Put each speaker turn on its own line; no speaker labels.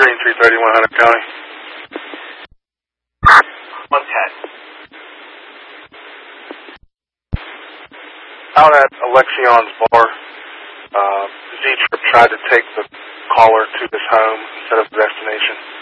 Marine 330, 100 County.
110.
Out at Alexion's bar, Z-Trip tried to take the caller to his home instead of the destination.